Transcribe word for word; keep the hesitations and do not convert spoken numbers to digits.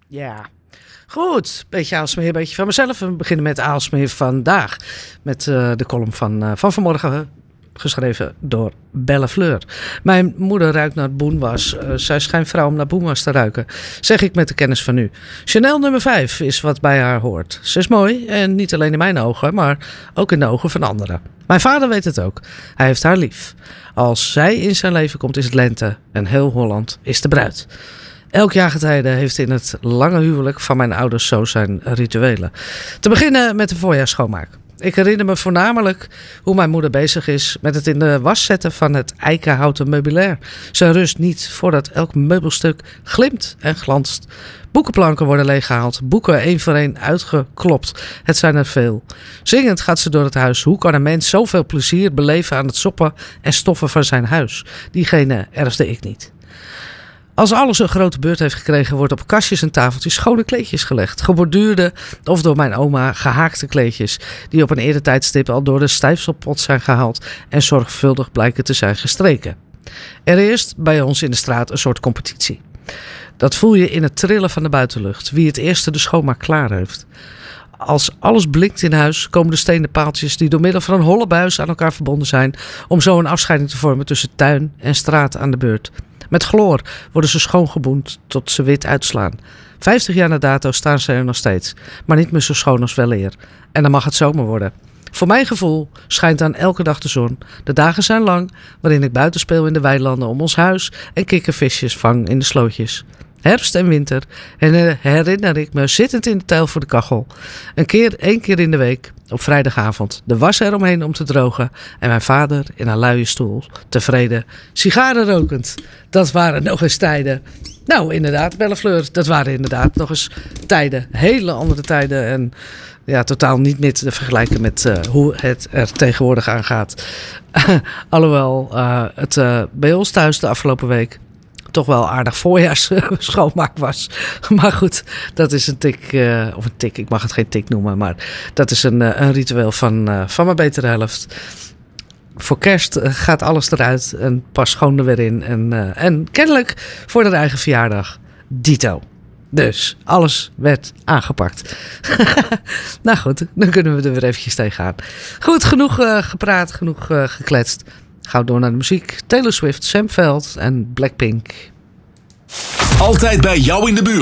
Ja, goed. Beetje aalsmeer, beetje van mezelf. We beginnen met aalsmeer vandaag. Met uh, de column van, uh, van vanmorgen, geschreven door Belle Fleur. Mijn moeder ruikt naar boenwas. Uh, zij schijnt vrouw om naar boenwas te ruiken. Zeg ik met de kennis van nu. Chanel nummer vijf is wat bij haar hoort. Ze is mooi en niet alleen in mijn ogen, maar ook in de ogen van anderen. Mijn vader weet het ook. Hij heeft haar lief. Als zij in zijn leven komt is het lente en heel Holland is de bruid. Elk jaargetijde heeft in het lange huwelijk van mijn ouders zo zijn rituelen. Te beginnen met de voorjaarsschoonmaak. Ik herinner me voornamelijk hoe mijn moeder bezig is met het in de was zetten van het eikenhouten meubilair. Ze rust niet voordat elk meubelstuk glimt en glanst. Boekenplanken worden leeggehaald, boeken één voor één uitgeklopt. Het zijn er veel. Zingend gaat ze door het huis. Hoe kan een mens zoveel plezier beleven aan het soppen en stoffen van zijn huis? Diegene erfde ik niet. Als alles een grote beurt heeft gekregen, wordt op kastjes en tafeltjes schone kleedjes gelegd. Geborduurde of door mijn oma gehaakte kleedjes, die op een eerder tijdstip al door de stijfselpot zijn gehaald en zorgvuldig blijken te zijn gestreken. Er eerst bij ons in de straat een soort competitie. Dat voel je in het trillen van de buitenlucht, wie het eerste de schoonmaak klaar heeft. Als alles blinkt in huis, komen de stenen paaltjes die door middel van een holle buis aan elkaar verbonden zijn, om zo een afscheiding te vormen tussen tuin en straat aan de beurt. Met chloor worden ze schoongeboend tot ze wit uitslaan. Vijftig jaar na dato staan ze er nog steeds, maar niet meer zo schoon als weleer. En dan mag het zomer worden. Voor mijn gevoel schijnt aan elke dag de zon. De dagen zijn lang, waarin ik buiten speel in de weilanden om ons huis en kikkervisjes vang in de slootjes. Herfst en winter herinner ik me zittend in de tuil voor de kachel. Een keer, één keer in de week, op vrijdagavond, de was eromheen om te drogen en mijn vader in een luie stoel, tevreden, sigaren rokend. Dat waren nog eens tijden. Nou, inderdaad, Belle Fleur, dat waren inderdaad nog eens tijden. Hele andere tijden en ja, totaal niet meer te vergelijken met uh, hoe het er tegenwoordig aan gaat. Alhoewel uh, het uh, bij ons thuis de afgelopen week toch wel aardig voorjaars schoonmaak was. Maar goed, dat is een tik, uh, of een tik, ik mag het geen tik noemen, maar dat is een, uh, een ritueel van, uh, van mijn betere helft. Voor kerst uh, gaat alles eruit en pas schoon er weer in. En, uh, en kennelijk voor de eigen verjaardag, dito. Dus alles werd aangepakt. Nou goed, dan kunnen we er weer eventjes tegenaan. Goed, genoeg uh, gepraat, genoeg uh, gekletst. Gauw door naar de muziek. Taylor Swift, Sam Veld en Blackpink. Altijd bij jou in de buurt.